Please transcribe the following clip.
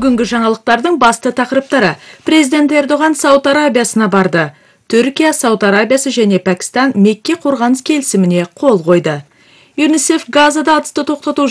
Бүгінгі жаңалықтардың басты тақырыптары: Президент Эрдоган Сауд Арабиясына барды. Түркия, Сауд Арабиясы және Пәкістан Мекке қорғаныс келісіміне қол қойды. ЮНИСЕФ Газада атысты тоқтату